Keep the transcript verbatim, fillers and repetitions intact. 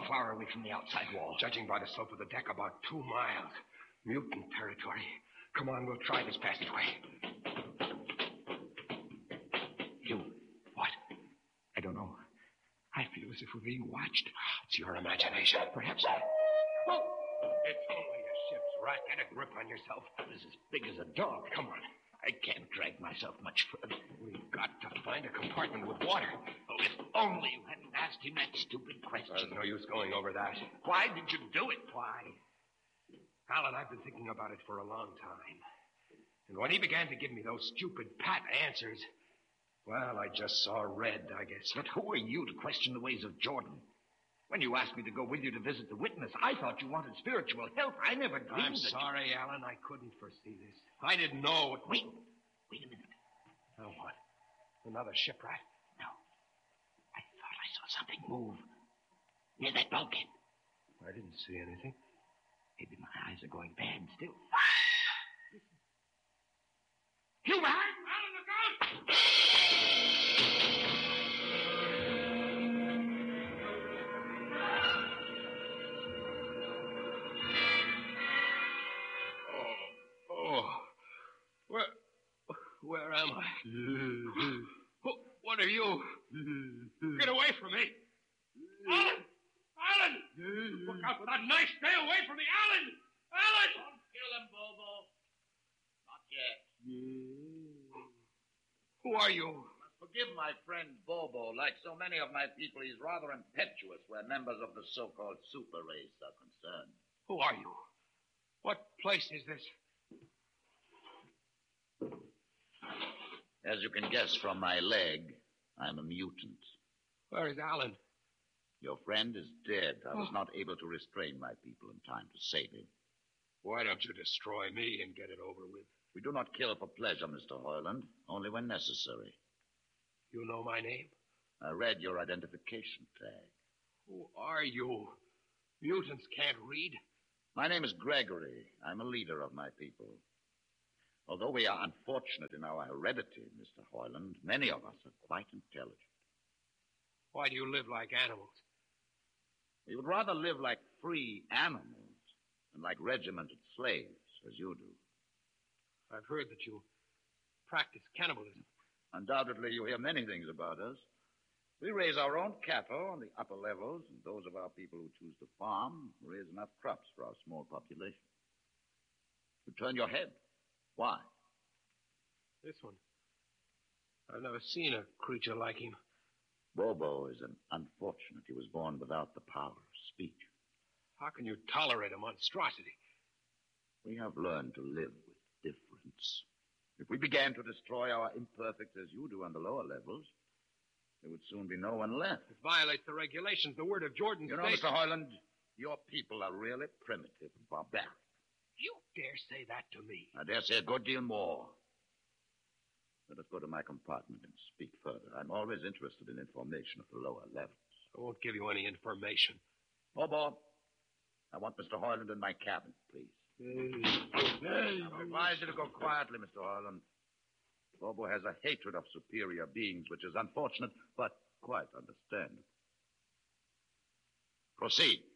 far away from the outside wall? Judging by the slope of the deck, about two miles. Mutant territory. Come on, we'll try this passageway. You. What? I don't know. I feel as if we're being watched. It's your imagination. Perhaps. Oh! It's only a ship's rack. Get a grip on yourself. This is as big as a dog. Come on. I can't drag myself much further. We've got to find a compartment with water. Oh, if only you hadn't asked him that stupid question. There's no use going over that. Why did you do it? Why? Alan, I've been thinking about it for a long time. And when he began to give me those stupid pat answers, well, I just saw red, I guess. But who are you to question the ways of Jordan? When you asked me to go with you to visit the witness, I thought you wanted spiritual help. I never dreamed I'm that... sorry, Alan. I couldn't foresee this. I didn't know... It... Wait. Wait a minute. Now what? Another shipwreck? No. I thought I saw something move near that bulkhead. I didn't see anything. Maybe my eyes are going bad still. Listen. You behind! Alan, look out! Where, where am I? What are you? Get away from me. Alan! Alan! Look out for that knife. Stay away from me, Alan! Alan! Don't kill him, Bobo. Not yet. Who are you? Forgive my friend Bobo. Like so many of my people, he's rather impetuous where members of the so-called super race are concerned. Who are you? What place is this? As you can guess from my leg, I'm a mutant. Where is Alan? Your friend is dead. I was oh. not able to restrain my people in time to save him. Why don't you destroy me and get it over with? We do not kill for pleasure, Mister Hoyland, only when necessary. You know my name? I read your identification tag. Who are you? Mutants can't read. My name is Gregory. I'm a leader of my people. Although we are unfortunate in our heredity, Mister Hoyland, many of us are quite intelligent. Why do you live like animals? We would rather live like free animals than like regimented slaves, as you do. I've heard that you practice cannibalism. Undoubtedly, you hear many things about us. We raise our own cattle on the upper levels, and those of our people who choose to farm raise enough crops for our small population. You turn your head. Why? This one. I've never seen a creature like him. Bobo is an unfortunate. He was born without the power of speech. How can you tolerate a monstrosity? We have learned to live with difference. If we began to destroy our imperfects as you do on the lower levels, there would soon be no one left. It violates the regulations, the word of Jordan. You know, Mister Hoyland, your people are really primitive and barbaric. You dare say that to me? I dare say a good deal more. Let us go to my compartment and speak further. I'm always interested in information at the lower levels. I won't give you any information. Bobo, I want Mister Hoyland in my cabin, please. Hey. Hey. I advise you to go quietly, Mister Hoyland. Bobo has a hatred of superior beings, which is unfortunate, but quite understandable. Proceed.